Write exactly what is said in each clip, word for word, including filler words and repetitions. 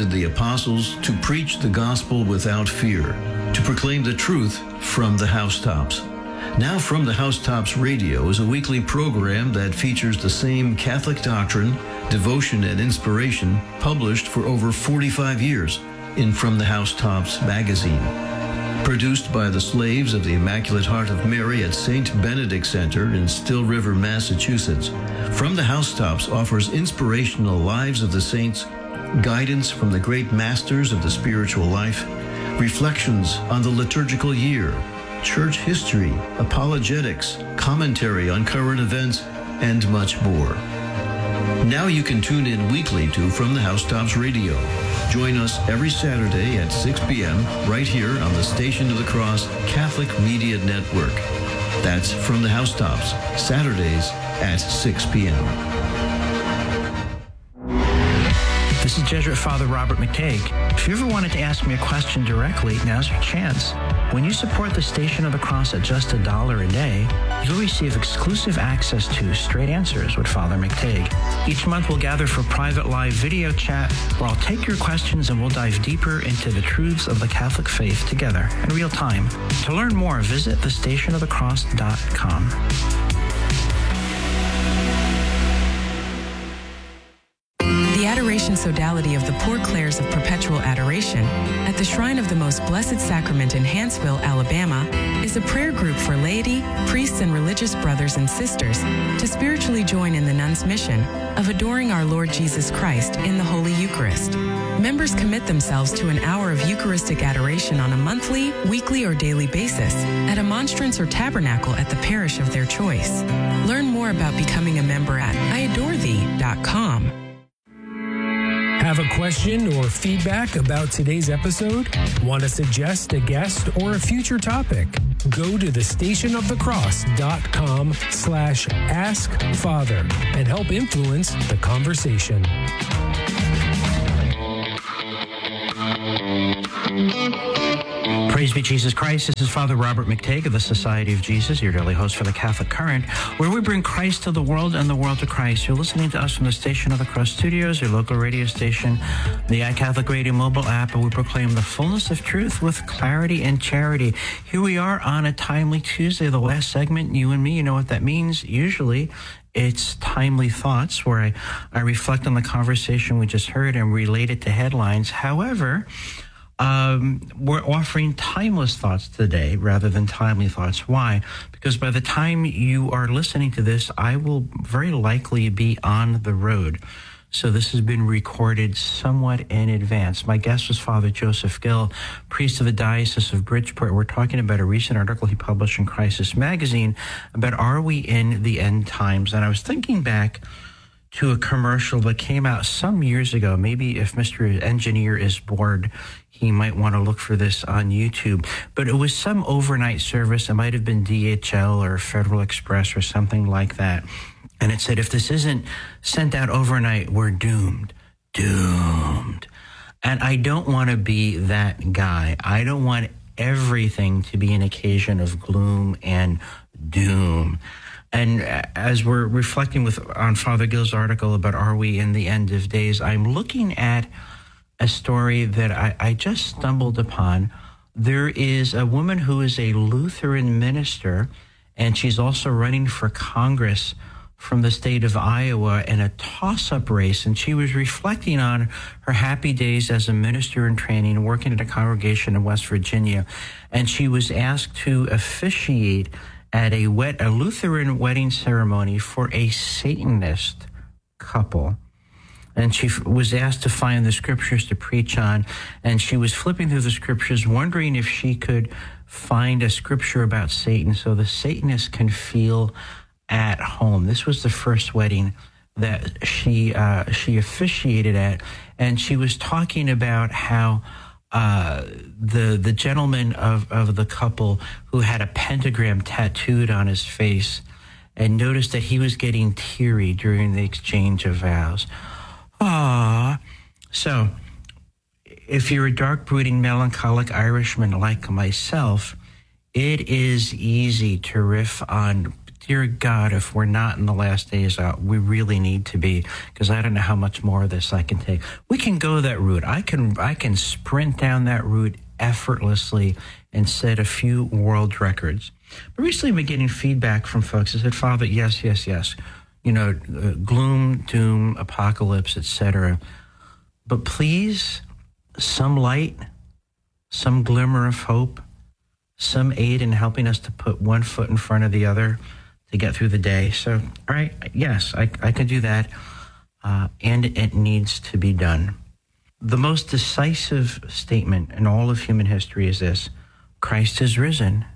commanded the apostles to preach the gospel without fear, to proclaim the truth from the housetops. Now From the Housetops Radio is a weekly program that features the same Catholic doctrine, devotion, and inspiration published for over forty-five years in From the Housetops magazine. Produced by the Slaves of the Immaculate Heart of Mary at Saint Benedict Center in Still River, Massachusetts, From the Housetops offers inspirational lives of the saints, guidance from the great masters of the spiritual life, reflections on the liturgical year, church history, apologetics, commentary on current events, and much more. Now you can tune in weekly to From the Housetops Radio. Join us every Saturday at six p.m. right here on the Station of the Cross Catholic Media Network. That's From the Housetops, Saturdays at six p.m. This is Jesuit Father Robert McTague. If you ever wanted to ask me a question directly, now's your chance. When you support the Station of the Cross at just a dollar a day, you'll receive exclusive access to Straight Answers with Father McTague. Each month we'll gather for private live video chat where I'll take your questions and we'll dive deeper into the truths of the Catholic faith together in real time. To learn more, visit the station of the cross dot com. The Adoration Sodality of the Poor Clares of Perpetual Adoration at the Shrine of the Most Blessed Sacrament in Hanceville, Alabama, is a prayer group for laity, priests, and religious brothers and sisters to spiritually join in the nuns' mission of adoring our Lord Jesus Christ in the Holy Eucharist. Members commit themselves to an hour of Eucharistic adoration on a monthly, weekly, or daily basis at a monstrance or tabernacle at the parish of their choice. Learn more about becoming a member at I adore thee dot com. Have a question or feedback about today's episode? Want to suggest a guest or a future topic? Go to the station of the cross dot com slash ask father and help influence the conversation. Praise be Jesus Christ. This is Father Robert McTague of the Society of Jesus, your daily host for the Catholic Current, where we bring Christ to the world and the world to Christ. You're listening to us from the Station of the Cross Studios, your local radio station, the iCatholic Radio mobile app, and we proclaim the fullness of truth with clarity and charity. Here we are on a timely Tuesday, the last segment, you and me, you know what that means. Usually, it's Timely Thoughts, where I, I reflect on the conversation we just heard and relate it to headlines. However, Um, we're offering timeless thoughts today rather than timely thoughts. Why? Because by the time you are listening to this, I will very likely be on the road. So this has been recorded somewhat in advance. My guest was Father Joseph Gill, priest of the Diocese of Bridgeport. We're talking about a recent article he published in Crisis Magazine about are we in the end times? And I was thinking back to a commercial that came out some years ago. Maybe if Mister Engineer is bored, he might want to look for this on YouTube. But it was some overnight service. It might have been D H L or Federal Express or something like that. And it said, if this isn't sent out overnight, we're doomed. Doomed. And I don't want to be that guy. I don't want everything to be an occasion of gloom and doom. And as we're reflecting with on Father Gill's article about are we in the end of days, I'm looking at a story that I, I just stumbled upon. There is a woman who is a Lutheran minister, and she's also running for Congress from the state of Iowa in a toss-up race. And she was reflecting on her happy days as a minister in training, working at a congregation in West Virginia. And she was asked to officiate at a, wet, a Lutheran wedding ceremony for a Satanist couple. And she f- was asked to find the scriptures to preach on, and she was flipping through the scriptures, wondering if she could find a scripture about Satan so the Satanists can feel at home. This was the first wedding that she uh, she officiated at, and she was talking about how Uh, the the gentleman of, of the couple who had a pentagram tattooed on his face and noticed that he was getting teary during the exchange of vows. Ah, so if you're a dark, brooding, melancholic Irishman like myself, it is easy to riff on dear God, if we're not in the last days, uh, we really need to be, because I don't know how much more of this I can take. We can go that route. I can I can sprint down that route effortlessly and set a few world records. But recently I've been getting feedback from folks that said, Father, yes, yes, yes, you know, uh, gloom, doom, apocalypse, et cetera. But please, some light, some glimmer of hope, some aid in helping us to put one foot in front of the other to get through the day. So, all right, yes, I, I can do that, uh, and it needs to be done. The most decisive statement in all of human history is this: Christ is risen.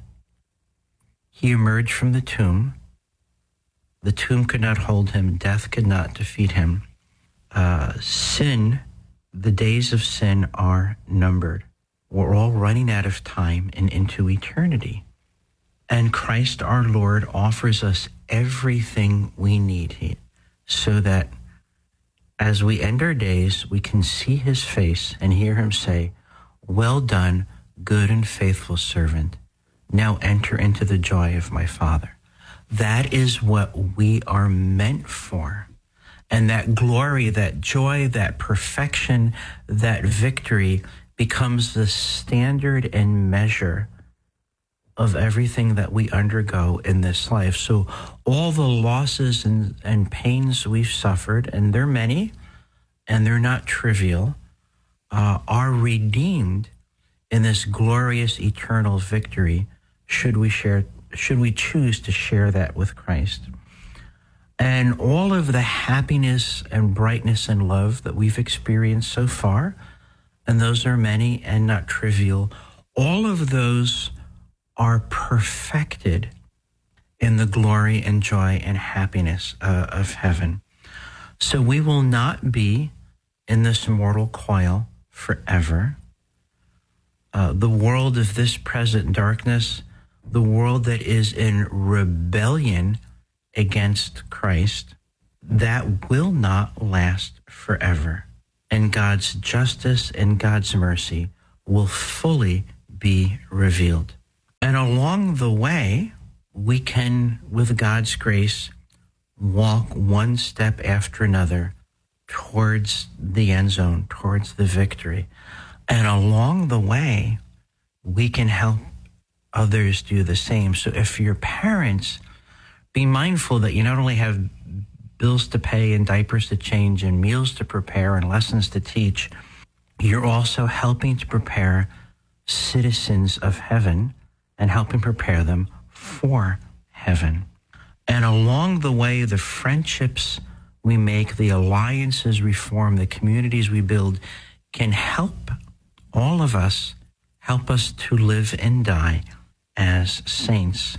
He emerged from the tomb. The tomb could not hold him. Death could not defeat him. Uh, sin, the days of sin are numbered. We're all running out of time and into eternity. And Christ our Lord offers us everything we need so that as we end our days, we can see his face and hear him say, well done, good and faithful servant. Now enter into the joy of my Father. That is what we are meant for. And that glory, that joy, that perfection, that victory becomes the standard and measure of everything that we undergo in this life. So all the losses and, and pains we've suffered, and they're many, and they're not trivial, uh, are redeemed in this glorious eternal victory should we share, should we choose to share that with Christ. And all of the happiness and brightness and love that we've experienced so far, and those are many and not trivial, all of those are perfected in the glory and joy and happiness uh, of heaven. So we will not be in this mortal coil forever. Uh, the world of this present darkness, the world that is in rebellion against Christ, that will not last forever. And God's justice and God's mercy will fully be revealed. And along the way, we can, with God's grace, walk one step after another towards the end zone, towards the victory. And along the way, we can help others do the same. So if your parents, be mindful that you not only have bills to pay and diapers to change and meals to prepare and lessons to teach, you're also helping to prepare citizens of heaven and helping prepare them for heaven. And along the way, the friendships we make, the alliances we form, the communities we build can help all of us, help us to live and die as saints.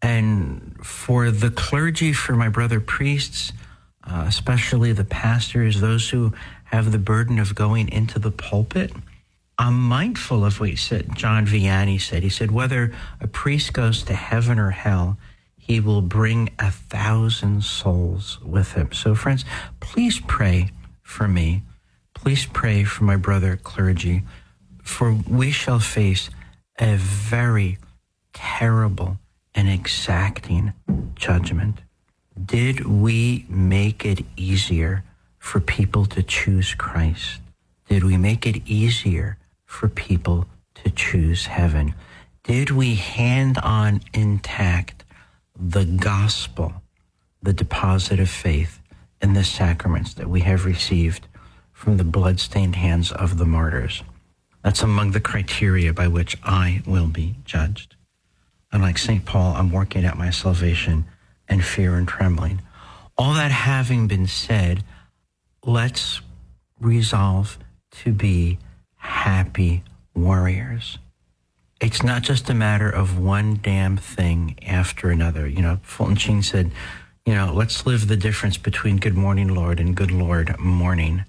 And for the clergy, for my brother priests, uh, especially the pastors, those who have the burden of going into the pulpit, I'm mindful of what he said, John Vianney said. He said, whether a priest goes to heaven or hell, he will bring a thousand souls with him. So friends, please pray for me. Please pray for my brother clergy, for we shall face a very terrible and exacting judgment. Did we make it easier for people to choose Christ? Did we make it easier for people to choose heaven? Did we hand on intact the gospel, the deposit of faith in the sacraments that we have received from the bloodstained hands of the martyrs? That's among the criteria by which I will be judged. And like Saint Paul, I'm working out my salvation in fear and trembling. All that having been said, let's resolve to be happy warriors. It's not just a matter of one damn thing after another. You know, Fulton Sheen said, you know, let's live the difference between good morning, Lord, and good Lord morning.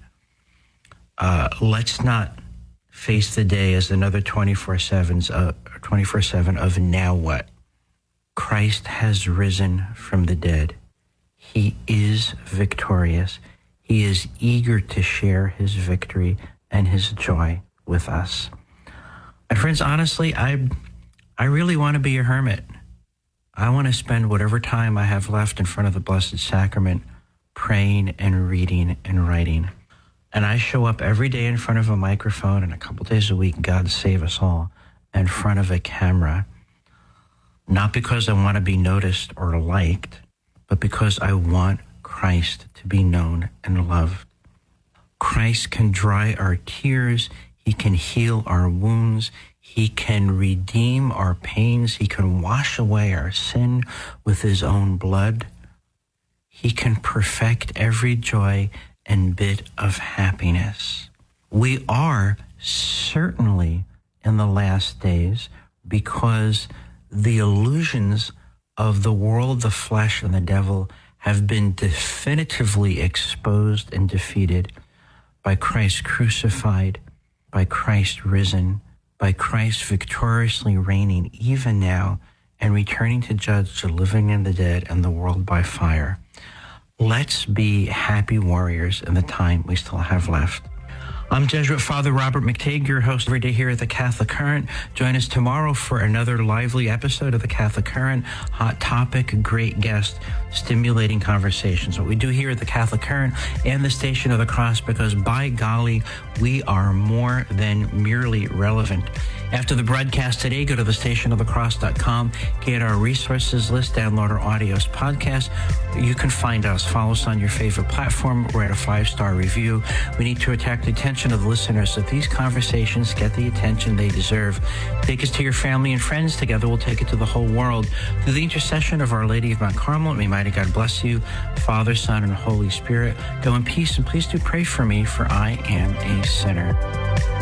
Uh, let's not face the day as another twenty-four seven uh, twenty-four seven of now what? Christ has risen from the dead. He is victorious. He is eager to share his victory and his joy with us. And friends, honestly, I I really want to be a hermit. I want to spend whatever time I have left in front of the Blessed Sacrament praying and reading and writing. And I show up every day in front of a microphone and a couple days a week, God save us all, in front of a camera. Not because I want to be noticed or liked, but because I want Christ to be known and loved. Christ can dry our tears. He can heal our wounds. He can redeem our pains. He can wash away our sin with his own blood. He can perfect every joy and bit of happiness. We are certainly in the last days because the illusions of the world, the flesh, and the devil have been definitively exposed and defeated by Christ crucified, by Christ risen, by Christ victoriously reigning even now and returning to judge the living and the dead and the world by fire. Let's be happy warriors in the time we still have left. I'm Jesuit Father Robert McTague, your host every day here at the Catholic Current. Join us tomorrow for another lively episode of the Catholic Current. Hot topic, great guest, stimulating conversations. What we do here at the Catholic Current and the Station of the Cross, because by golly, we are more than merely relevant. After the broadcast today, go to the station of the cross dot com, get our resources list, download our audios podcast. You can find us. Follow us on your favorite platform. Write a five-star review. We need to attract the attention of the listeners so these conversations get the attention they deserve. Take us to your family and friends. Together we'll take it to the whole world. Through the intercession of Our Lady of Mount Carmel, may mighty God bless you, Father, Son, and Holy Spirit. Go in peace, and please do pray for me, for I am a sinner.